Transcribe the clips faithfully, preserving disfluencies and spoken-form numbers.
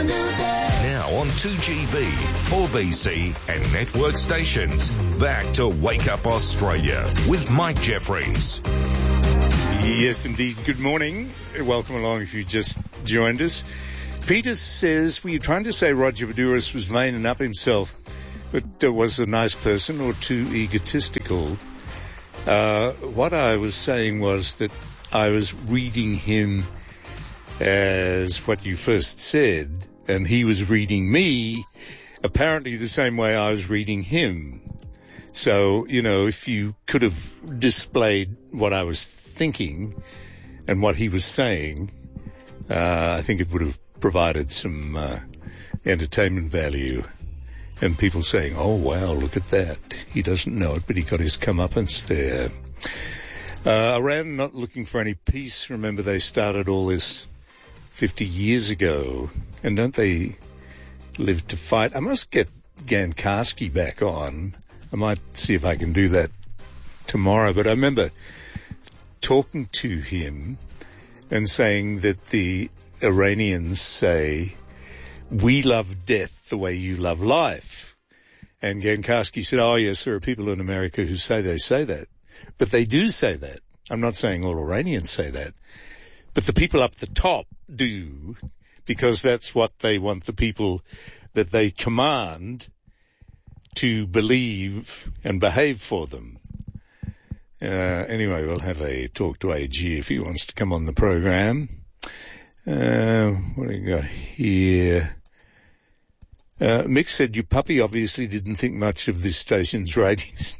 Now on two G B, four B C and network stations. Back to Wake Up Australia with Mike Jeffries. Yes, indeed. Good morning. Welcome along if you just joined us. Peter says, were you trying to say Roger Voudouris was vain and up himself, but uh, was a nice person or too egotistical? Uh, what I was saying was that I was reading him as what you first said, and he was reading me apparently the same way I was reading him. So, you know, if you could have displayed what I was thinking and what he was saying, uh, I think it would have provided some uh, entertainment value. And people saying, oh, wow, look at that. He doesn't know it, but he got his comeuppance there. Uh, Iran not looking for any peace. Remember, they started all this fifty years ago. And don't they live to fight? I must get Gan Karski back on. I might see if I can do that tomorrow. But I remember talking to him and saying that the Iranians say, we love death the way you love life. And Gan Karski said, oh, yes, there are people in America who say they say that. But they do say that. I'm not saying all Iranians say that. But the people up the top do, because that's what they want the people that they command to believe and behave for them. Uh, anyway, we'll have a talk to A G if he wants to come on the program. Uh, what do you got here? Uh, Mick said, your puppy obviously didn't think much of this station's ratings.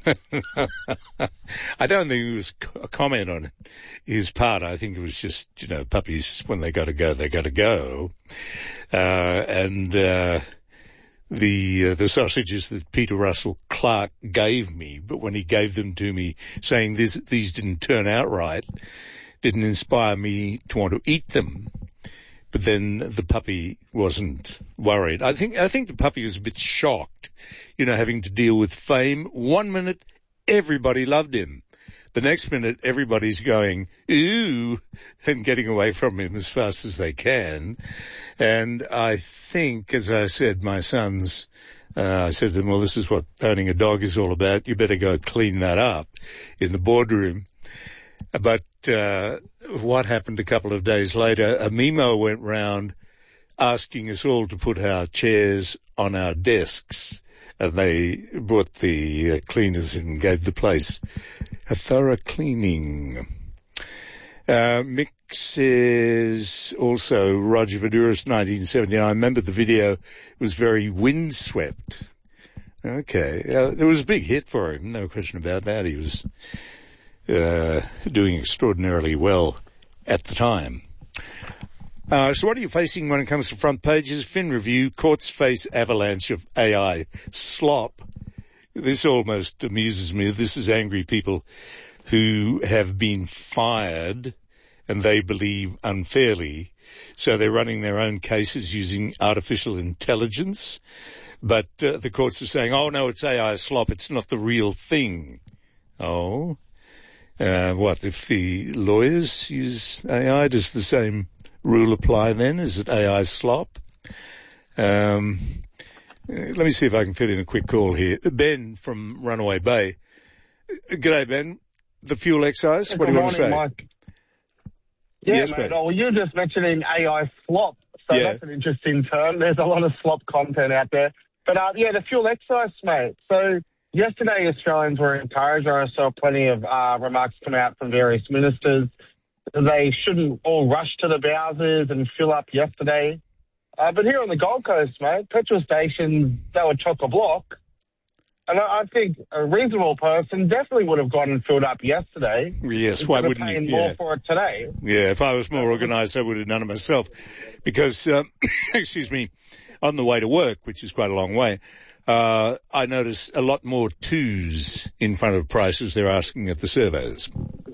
I don't think it was a comment on his part. I think it was just, you know, puppies, when they got to go, they got to go. Uh, and, uh, the, uh, the sausages that Peter Russell Clark gave me, but when he gave them to me saying this, these didn't turn out right, didn't inspire me to want to eat them. But then the puppy wasn't worried. I think, I think the puppy was a bit shocked, you know, having to deal with fame. One minute, everybody loved him. The next minute, everybody's going, ooh, and getting away from him as fast as they can. And I think, as I said, my sons, uh, I said to them, well, this is what owning a dog is all about. You better go clean that up in the boardroom. But uh, what happened a couple of days later, a memo went round asking us all to put our chairs on our desks. And they brought the uh, cleaners in and gave the place a thorough cleaning. Uh, Mick says also Roger Voudouris, nineteen seventy-nine. I remember the video. It was very windswept. Okay. Uh, there was a big hit for him, no question about that. He was Uh, doing extraordinarily well at the time. Uh, so what are you facing when it comes to front pages? Fin Review, courts face avalanche of A I slop. This almost amuses me. This is angry people who have been fired and they believe unfairly. So they're running their own cases using artificial intelligence. But uh, the courts are saying, oh, no, it's A I slop. It's not the real thing. Oh. Uh, what, if the lawyers use A I, does the same rule apply then? Is it A I slop? Um, let me see if I can fit in a quick call here. Ben from Runaway Bay. G'day, Ben. The fuel excise, what Good do you want to say? Mike. Yeah, yes, mate. mate. Oh, you were just mentioning A I slop. So yeah. That's an interesting term. There's a lot of slop content out there. But, uh, yeah, the fuel excise, mate. So, yesterday, Australians were encouraged. I saw plenty of uh, remarks come out from various ministers. They shouldn't all rush to the Bowsers and fill up yesterday. Uh, but here on the Gold Coast, mate, petrol stations, they were chock-a-block. And I, I think a reasonable person definitely would have gone and filled up yesterday. Yes, why wouldn't you? Yeah. more for it today. Yeah, if I was more organised, I would have done it myself. Because, uh, excuse me, on the way to work, which is quite a long way, Uh, I notice a lot more twos in front of prices they're asking at the servos.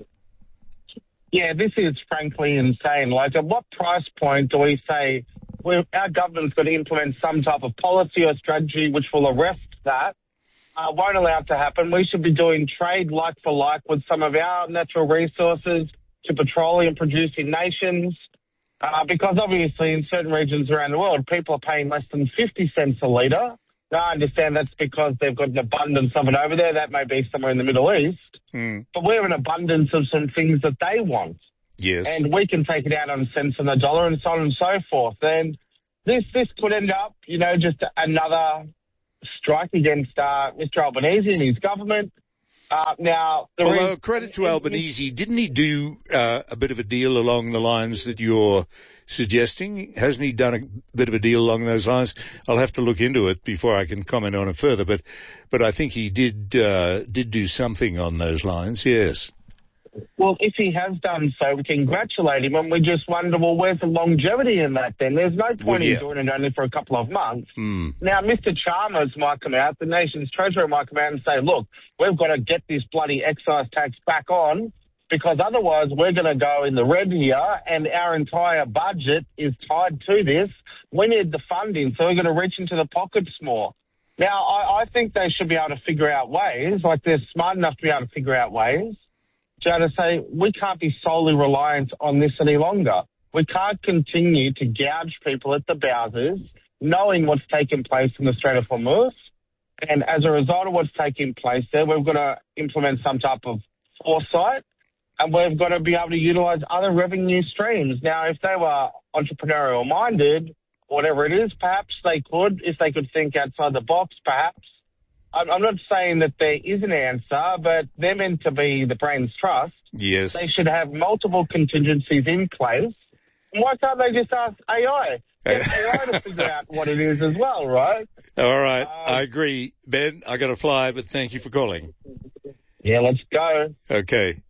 Yeah, this is frankly insane. Like, at what price point do we say well, our government's going to implement some type of policy or strategy which will arrest that? Uh, won't allow it to happen. We should be doing trade like for like with some of our natural resources to petroleum producing nations. Uh, because obviously in certain regions around the world, people are paying less than fifty cents a litre. Now, I understand that's because they've got an abundance of it over there. That may be somewhere in the Middle East. Mm. But we have an abundance of some things that they want. Yes. And we can take it out on cents on the dollar and so on and so forth. And this this could end up, you know, just another strike against uh, Mister Albanese and his government. Uh, now, the Although, re- credit to Albanese, didn't he do uh, a bit of a deal along the lines that you're suggesting? Hasn't he done a bit of a deal along those lines? I'll have to look into it before I can comment on it further, but but I think he did uh, did do something on those lines, yes. Well, if he has done so, we congratulate him, and we just wonder, well, where's the longevity in that then? There's no point Well, yeah. in doing it only for a couple of months. Mm. Now, Mister Chalmers might come out, the nation's treasurer might come out and say, look, we've got to get this bloody excise tax back on, because otherwise we're going to go in the red here, and our entire budget is tied to this. We need the funding, so we're going to reach into the pockets more. Now, I, I think they should be able to figure out ways, like they're smart enough to be able to figure out ways, to say we can't be solely reliant on this any longer. We can't continue to gouge people at the Bowsers, knowing what's taken place in the Strait of Hormuz. And as a result of what's taking place there, we've got to implement some type of foresight, and we've got to be able to utilise other revenue streams. Now, if they were entrepreneurial-minded, whatever it is, perhaps they could, if they could think outside the box, perhaps. I'm not saying that there is an answer, but they're meant to be the brain's trust. Yes. They should have multiple contingencies in place. And why can't they just ask A I? Get A I to figure out what it is as well, right? All right. Um, I agree. Ben, I got to fly, but thank you for calling. Yeah, let's go. Okay.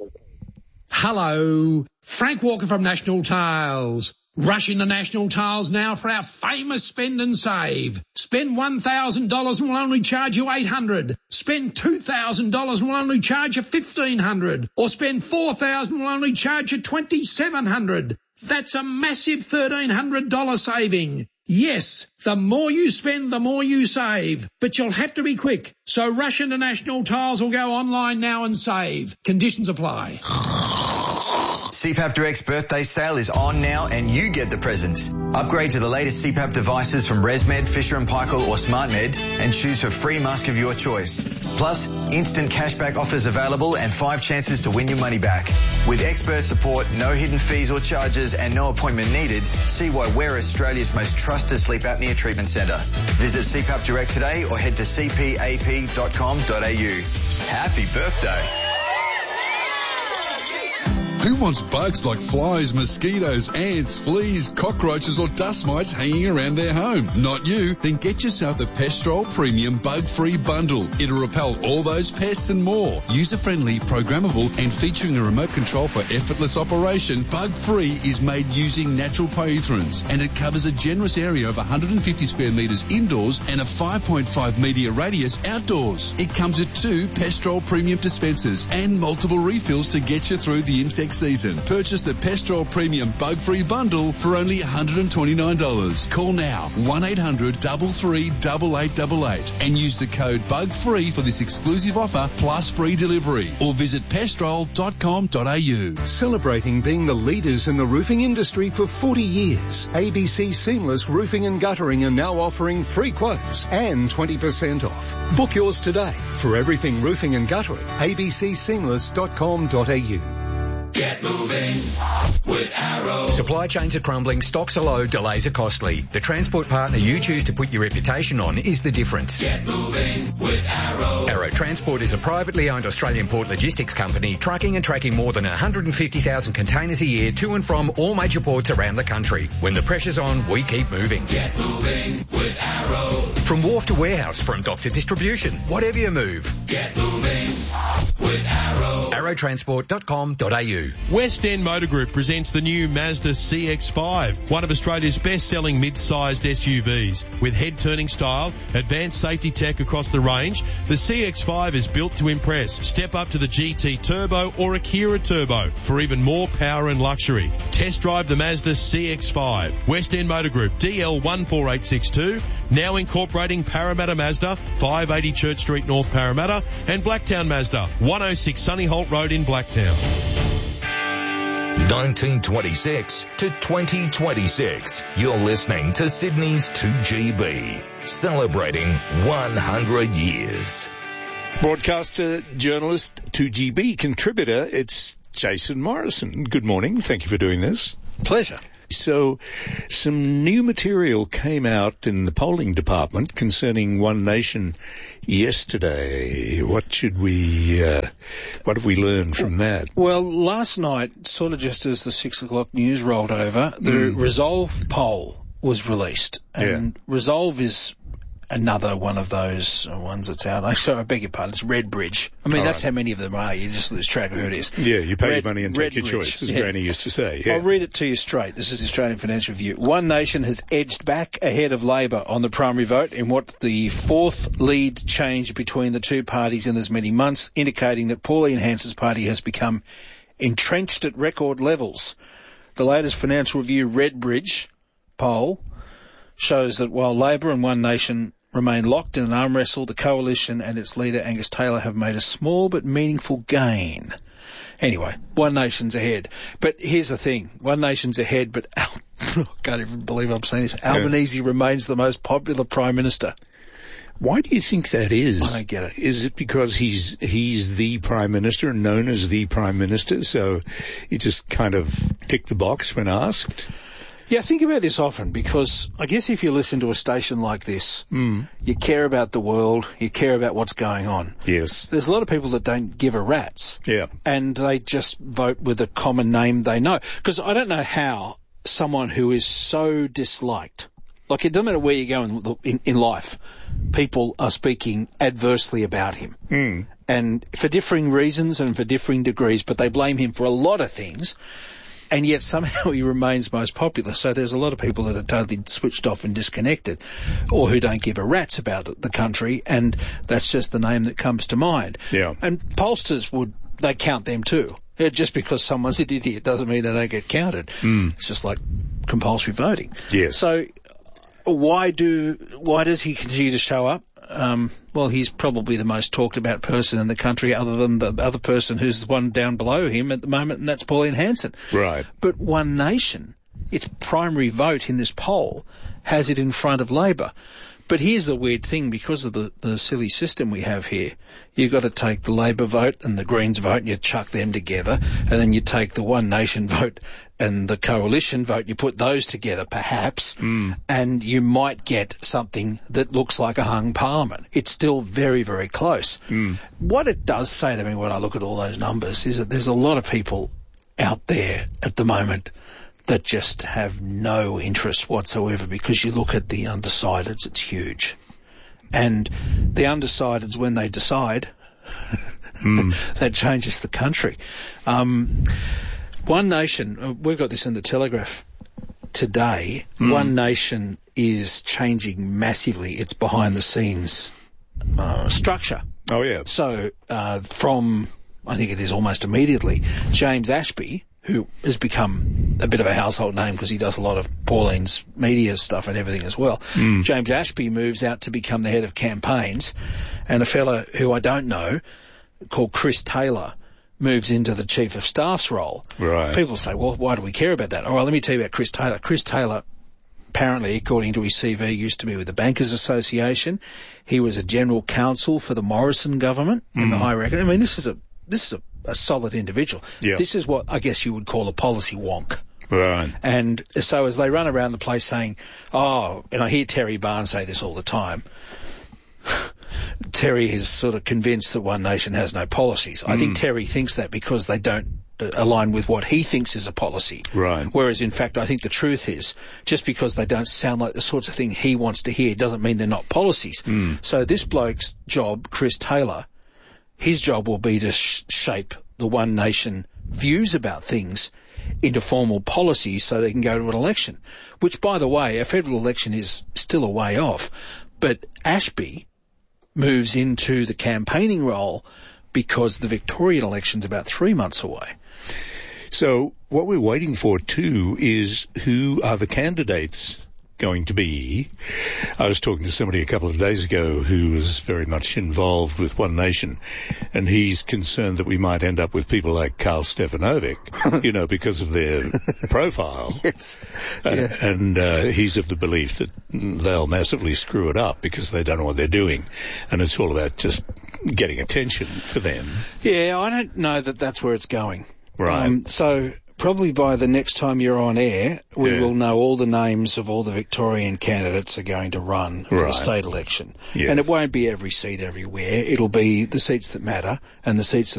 Hello, Frank Walker from National Tiles. Rush into National Tiles now for our famous spend and save. Spend one thousand dollars and we'll only charge you eight hundred dollars. Spend two thousand dollars and we'll only charge you fifteen hundred dollars. Or spend four thousand dollars and we'll only charge you twenty-seven hundred dollars. That's a massive thirteen hundred dollars saving. Yes, the more you spend, the more you save. But you'll have to be quick. So rush into National Tiles or go online now and save. Conditions apply. C PAP Direct's birthday sale is on now and you get the presents. Upgrade to the latest C PAP devices from ResMed, Fisher and Paykel or SmartMed and choose for free mask of your choice. Plus, instant cashback offers available and five chances to win your money back. With expert support, no hidden fees or charges and no appointment needed, see why we're Australia's most trusted sleep apnea treatment centre. Visit C PAP Direct today or head to c p a p dot com dot a u. Happy birthday. Who wants bugs like flies, mosquitoes, ants, fleas, cockroaches or dust mites hanging around their home? Not you. Then get yourself the Pestrol Premium Bug-Free Bundle. It'll repel all those pests and more. User-friendly, programmable and featuring a remote control for effortless operation, Bug-Free is made using natural pyrethrins and it covers a generous area of one hundred fifty square metres indoors and a five point five metre radius outdoors. It comes with two Pestrol Premium dispensers and multiple refills to get you through the insect season. Purchase the Pestrol Premium Bug-Free Bundle for only one hundred twenty-nine dollars. Call now one eight hundred, three three eight, eight eight eight and use the code BUGFREE for this exclusive offer plus free delivery or visit pestrol dot com dot a u. Celebrating being the leaders in the roofing industry for forty years, A B C Seamless Roofing and Guttering are now offering free quotes and twenty percent off. Book yours today for everything roofing and guttering. a b c seamless dot com dot a u. Get moving with Arrow. Supply chains are crumbling, stocks are low, delays are costly. The transport partner you choose to put your reputation on is the difference. Get moving with Arrow. Arrow Transport is a privately owned Australian port logistics company trucking and tracking more than one hundred fifty thousand containers a year to and from all major ports around the country. When the pressure's on, we keep moving. Get moving with Arrow. From wharf to warehouse, from dock to distribution, whatever you move. Get moving with Arrow. arrow transport dot com dot a u. West End Motor Group presents the new Mazda C X five, one of Australia's best-selling mid-sized S U Vs. With head-turning style, advanced safety tech across the range, the C X five is built to impress. Step up to the G T Turbo or Akira Turbo for even more power and luxury. Test drive the Mazda C X five. West End Motor Group, D L one four eight six two, now incorporating Parramatta Mazda, five eighty Church Street, North Parramatta, and Blacktown Mazda, one oh six Sunny Holt Road in Blacktown. nineteen twenty-six to twenty twenty-six. You're listening to Sydney's two G B, celebrating one hundred years. Broadcaster, journalist, two G B contributor, it's Jason Morrison. Good morning. Thank you for doing this. Pleasure. So, some new material came out in the polling department concerning One Nation yesterday. What should we, uh, what have we learned from that? Well, last night, sort of just as the six o'clock news rolled over, the mm. Resolve poll was released. And yeah. Resolve is another one of those ones that's out. I sorry, I beg your pardon. It's Redbridge. I mean, All that's right. How many of them are. You just lose track of who it is. Yeah, you pay Red, your money and take Redbridge. Your choice, as yeah. Granny used to say. Yeah. I'll read it to you straight. This is the Australian Financial Review. One Nation has edged back ahead of Labor on the primary vote in what the fourth lead change between the two parties in as many months, indicating that Pauline Hanson's party has become entrenched at record levels. The latest Financial Review Redbridge poll shows that while Labor and One Nation remain locked in an arm wrestle, the coalition and its leader Angus Taylor have made a small but meaningful gain. Anyway, One Nation's ahead. But here's the thing. One Nation's ahead, but Al- I can't even believe I'm saying this. Albanese yeah. remains the most popular Prime Minister. Why do you think that is? I don't get it. Is it because he's he's the Prime Minister, known as the Prime Minister, so you just kind of tick the box when asked? Yeah, I think about this often because I guess if you listen to a station like this, mm. you care about the world, you care about what's going on. Yes. There's a lot of people that don't give a rat's. Yeah. And they just vote with a common name they know. Because I don't know how someone who is so disliked, like it doesn't matter where you go in, in, in life, people are speaking adversely about him. Mm. And for differing reasons and for differing degrees, but they blame him for a lot of things. And yet somehow he remains most popular. So there's a lot of people that are totally switched off and disconnected, or who don't give a rat's about the country, and that's just the name that comes to mind. Yeah. And pollsters would, they count them too. Yeah, just because someone's an idiot doesn't mean they don't get counted. Mm. It's just like compulsory voting. Yes. So why do, why does he continue to show up? Um, well, he's probably the most talked about person in the country other than the other person who's the one down below him at the moment, and that's Pauline Hanson. Right. But One Nation, its primary vote in this poll, has it in front of Labor. But here's the weird thing, because of the, the silly system we have here, you've got to take the Labor vote and the Greens vote and you chuck them together, and then you take the One Nation vote and the coalition vote, you put those together perhaps, mm. and you might get something that looks like a hung parliament. It's still very, very close. Mm. What it does say to me when I look at all those numbers is that there's a lot of people out there at the moment that just have no interest whatsoever, because you look at the undecideds, it's huge. And the undecideds, when they decide, mm. that changes the country. Um, One Nation, we've got this in the Telegraph today, mm. One Nation is changing massively its behind-the-scenes uh, structure. Oh, yeah. So uh, from, I think it is almost immediately, James Ashby, who has become a bit of a household name because he does a lot of Pauline's media stuff and everything as well. Mm. James Ashby moves out to become the head of campaigns, and a fella who I don't know, called Chris Taylor, moves into the chief of staff's role. Right. People say, well, why do we care about that? All right, let me tell you about Chris Taylor. Chris Taylor, apparently, according to his C V, used to be with the Bankers Association. He was a general counsel for the Morrison government mm. in the High Record. I mean, this is a this is a, a solid individual. Yeah. This is what I guess you would call a policy wonk. Right. And so as they run around the place saying, oh, and I hear Terry Barnes say this all the time, Terry is sort of convinced that One Nation has no policies. Mm. I think Terry thinks that because they don't uh, align with what he thinks is a policy. Right. Whereas, in fact, I think the truth is, just because they don't sound like the sorts of thing he wants to hear doesn't mean they're not policies. Mm. So this bloke's job, Chris Taylor, his job will be to sh- shape the One Nation views about things into formal policies so they can go to an election, which, by the way, a federal election is still a way off. But Ashby moves into the campaigning role because the Victorian election's about three months away. So what we're waiting for, too, is who are the candidates going to be. I was talking to somebody a couple of days ago who was very much involved with One Nation, and he's concerned that we might end up with people like Karl Stefanovic, you know, because of their profile. Yes. Uh, Yeah. And uh, he's of the belief that they'll massively screw it up because they don't know what they're doing, and it's all about just getting attention for them. Yeah, I don't know that that's where it's going. Right. Um, so probably by the next time you're on air, we Yeah. will know all the names of all the Victorian candidates are going to run for Right. the state election. Yes. And it won't be every seat everywhere. It'll be the seats that matter and the seats that